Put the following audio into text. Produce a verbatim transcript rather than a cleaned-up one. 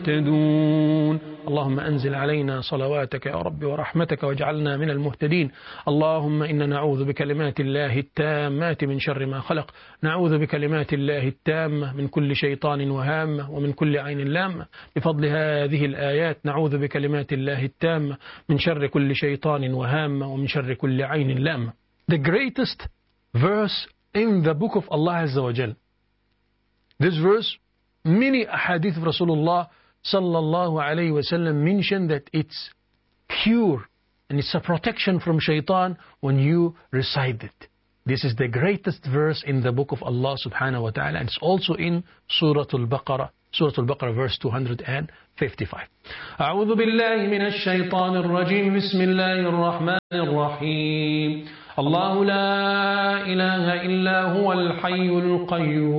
المهتدون. اللهم أنزل علينا صلواتك يا رب ورحمتك واجعلنا من المهتدين. اللهم إنا نعوذ بكلمات الله التامات من شر ما خلق. نعوذ بكلمات الله التامة من كل شيطان وهامة ومن كل عين لامة. بفضل هذه الآيات نعوذ بكلمات الله التامة من شر كل شيطان وهامة ومن شر كل عين لامة. The greatest verse in the book of Allah Azza wa Jal. This verse, many ahadith of Rasulullah sallallahu alayhi wa sallam mention that it's pure and it's a protection from shaitan when you recite it. This is the greatest verse in the book of Allah subhanahu wa ta'ala, and it's also in Surah Al-Baqarah, Surah Al-Baqarah verse two hundred fifty-five. أعوذ بالله من الشيطان الرجيم. بسم الله الرحمن الرحيم. الله لا إله إلا هو الحي القيوم